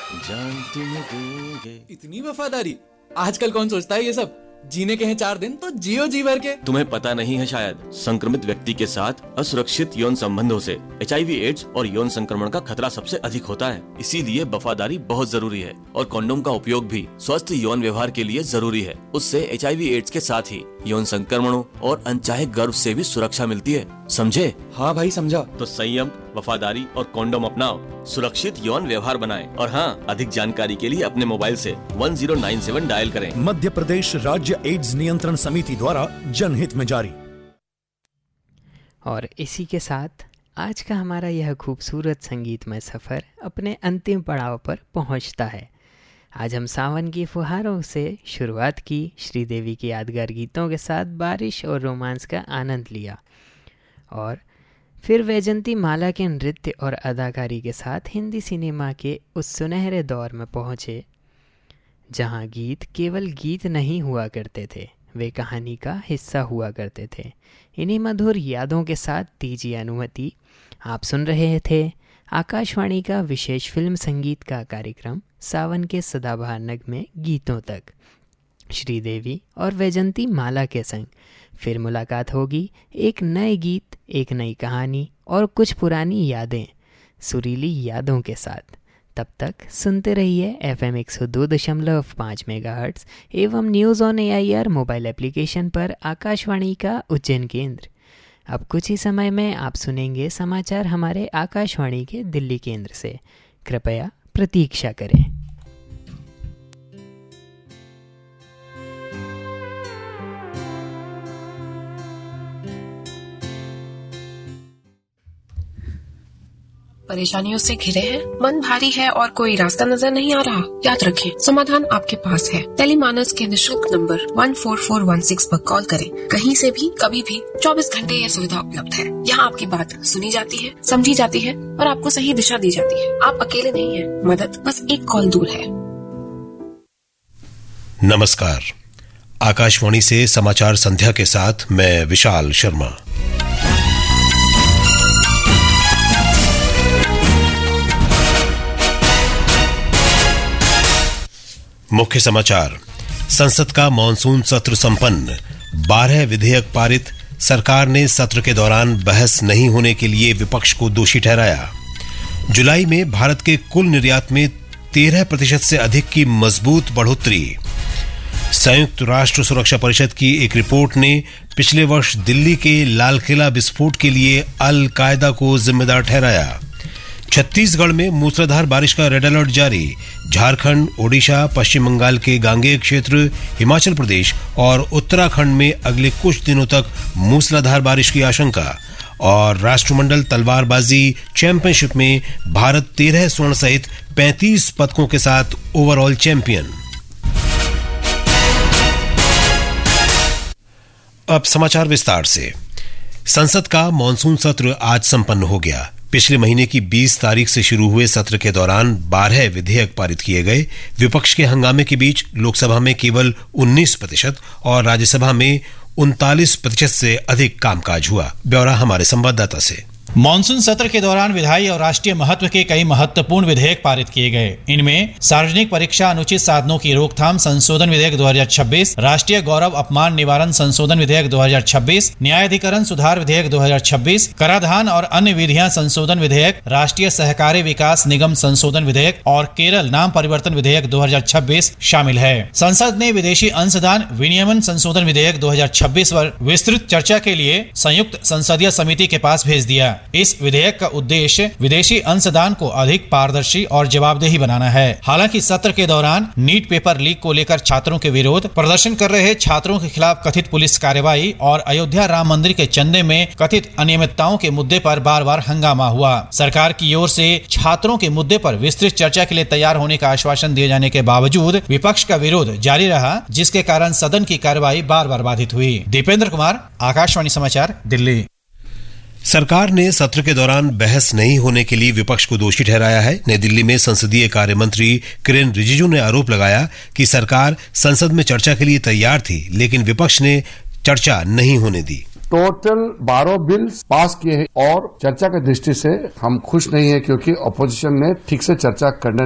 जान तुम दोगे। इतनी वफादारी आजकल कौन सोचता है ये सब। जीने के हैं 4 दिन तो जियो जी भर के। तुम्हें पता नहीं है शायद, संक्रमित व्यक्ति के साथ असुरक्षित यौन संबंधों से HIV एड्स और यौन संक्रमण का खतरा सबसे अधिक होता है। इसीलिए वफादारी बहुत जरूरी है और कंडोम का उपयोग भी स्वस्थ यौन व्यवहार के लिए जरूरी है। उससे HIV एड्स के साथ ही यौन संक्रमणों और अनचाहे गर्भ से भी सुरक्षा मिलती है, समझे? हाँ भाई समझा। तो संयम, वफादारी और कंडोम अपनाओ, सुरक्षित यौन व्यवहार बनाएं। और हाँ, अधिक जानकारी के लिए अपने मोबाइल से 1097 डायल करें। मध्य प्रदेश राज्य एड्स नियंत्रण समिति द्वारा जनहित में जारी। और इसी के साथ आज का हमारा यह खूबसूरत संगीतमय सफ़र अपने अंतिम पड़ाव पर पहुंचता है। आज हम सावन की फुहारों से शुरुआत की, श्रीदेवी के यादगार गीतों के साथ बारिश और रोमांस का आनंद लिया और फिर वैजंती माला के नृत्य और अदाकारी के साथ हिंदी सिनेमा के उस सुनहरे दौर में पहुँचे जहाँ गीत केवल गीत नहीं हुआ करते थे, वे कहानी का हिस्सा हुआ करते थे। इन्हीं मधुर यादों के साथ दीजिए अनुमति, आप सुन रहे थे आकाशवाणी का विशेष फिल्म संगीत का कार्यक्रम सावन के सदाबहार नगमे गीतों तक। श्रीदेवी और वैजंती माला के संग फिर मुलाकात होगी एक नए गीत, एक नई कहानी और कुछ पुरानी यादें, सुरीली यादों के साथ। तब तक सुनते रहिए FM 102.5 मेगाहर्ट्ज़ एवं news on AIR mobile application पर आकाशवाणी का उज्जैन केंद्र। अब कुछ ही समय में आप सुनेंगे समाचार हमारे आकाशवाणी के दिल्ली केंद्र से। कृपया प्रतीक्षा करें। परेशानियों से घिरे हैं, मन भारी है और कोई रास्ता नजर नहीं आ रहा? याद रखें, समाधान आपके पास है। टेलीमानस के निःशुल्क नंबर 14416 पर कॉल करें। कहीं से भी, कभी भी, 24 घंटे यह सुविधा उपलब्ध है। यहाँ आपकी बात सुनी जाती है, समझी जाती है और आपको सही दिशा दी जाती है। आप अकेले नहीं हैं, मदद बस एक कॉल दूर है। नमस्कार, आकाशवाणी से समाचार संध्या के साथ मैं विशाल शर्मा। मुख्य समाचार। संसद का मॉनसून सत्र संपन्न, 12 विधेयक पारित। सरकार ने सत्र के दौरान बहस नहीं होने के लिए विपक्ष को दोषी ठहराया। जुलाई में भारत के कुल निर्यात में 13% से अधिक की मजबूत बढ़ोतरी। संयुक्त राष्ट्र सुरक्षा परिषद की एक रिपोर्ट ने पिछले वर्ष दिल्ली के लाल किला विस्फोट के लिए अल कायदा को जिम्मेदार ठहराया। छत्तीसगढ़ में मूसलाधार बारिश का रेड अलर्ट जारी। झारखंड, ओडिशा, पश्चिम बंगाल के गांगेय क्षेत्र, हिमाचल प्रदेश और उत्तराखंड में अगले कुछ दिनों तक मूसलाधार बारिश की आशंका। और राष्ट्रमंडल तलवारबाजी चैंपियनशिप में भारत 13 स्वर्ण सहित 35 पदकों के साथ ओवरऑल चैंपियन। अब समाचार विस्तार से। संसद का मॉनसून सत्र आज संपन्न हो गया। पिछले महीने की 20 तारीख से शुरू हुए सत्र के दौरान 12 विधेयक पारित किए गए। विपक्ष के हंगामे के बीच लोकसभा में केवल 19% और राज्यसभा में 39% से अधिक कामकाज हुआ। ब्यौरा हमारे संवाददाता से। मॉनसून सत्र के दौरान विधायी और राष्ट्रीय महत्व के कई महत्वपूर्ण विधेयक पारित किए गए। इनमें सार्वजनिक परीक्षा अनुचित साधनों की रोकथाम संशोधन विधेयक 2026, राष्ट्रीय गौरव अपमान निवारण संशोधन विधेयक 2026, न्यायाधिकरण सुधार विधेयक 2026, कराधान और अन्य विधियां संशोधन विधेयक, राष्ट्रीय सहकारी विकास निगम संशोधन विधेयक और केरल नाम परिवर्तन विधेयक 2026 शामिल है। संसद ने विदेशी अंशदान विनियमन संशोधन विधेयक 2026 पर विस्तृत चर्चा के लिए संयुक्त संसदीय समिति के पास भेज दिया। इस विधेयक का उद्देश्य विदेशी अंशदान को अधिक पारदर्शी और जवाबदेही बनाना है। हालांकि सत्र के दौरान नीट पेपर लीक को लेकर छात्रों के विरोध, प्रदर्शन कर रहे छात्रों के खिलाफ कथित पुलिस कार्रवाई और अयोध्या राम मंदिर के चंदे में कथित अनियमितताओं के मुद्दे पर बार बार हंगामा हुआ। सरकार की ओर से छात्रों के मुद्दे पर विस्तृत चर्चा के लिए तैयार होने का आश्वासन दिए जाने के बावजूद विपक्ष का विरोध जारी रहा, जिसके कारण सदन की कार्रवाई बार बार बाधित हुई। दीपेंद्र कुमार, आकाशवाणी समाचार, दिल्ली। सरकार ने सत्र के दौरान बहस नहीं होने के लिए विपक्ष को दोषी ठहराया है। नई दिल्ली में संसदीय कार्य मंत्री किरेन रिजिजू ने आरोप लगाया कि सरकार संसद में चर्चा के लिए तैयार थी, लेकिन विपक्ष ने चर्चा नहीं होने दी। टोटल 12 बिल्स पास किए हैं और चर्चा की दृष्टि से हम खुश नहीं है, क्योंकि अपोजिशन ने ठीक से चर्चा करने